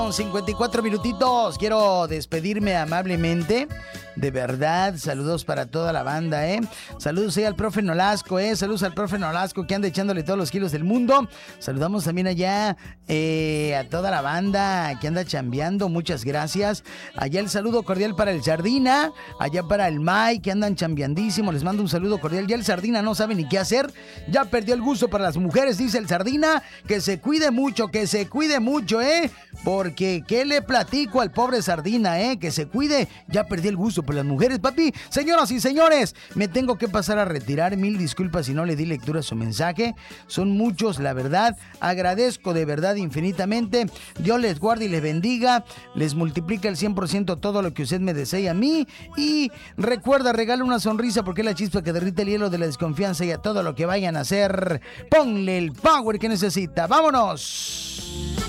54 minutitos. Quiero despedirme amablemente. De verdad, saludos para toda la banda, Saludos ahí al profe Nolasco, Saludos al profe Nolasco que anda echándole todos los kilos del mundo. Saludamos también allá a toda la banda que anda chambeando. Muchas gracias. Allá el saludo cordial para el Sardina. Allá para el Mai que andan chambeandísimo. Les mando un saludo cordial. Ya el Sardina no sabe ni qué hacer. Ya perdió el gusto para las mujeres, dice el Sardina. Que se cuide mucho, Porque, ¿qué le platico al pobre Sardina, Que se cuide. Ya perdí el gusto por las mujeres, papi. Señoras y señores, me tengo que pasar a retirar. Mil disculpas si no le di lectura a su mensaje. Son muchos, la verdad. Agradezco de verdad infinitamente. Dios les guarde y les bendiga. Les multiplica el 100% todo lo que usted me desee a mí. Y recuerda, regala una sonrisa porque es la chispa que derrite el hielo de la desconfianza. Y a todo lo que vayan a hacer, ponle el power que necesita. ¡Vámonos!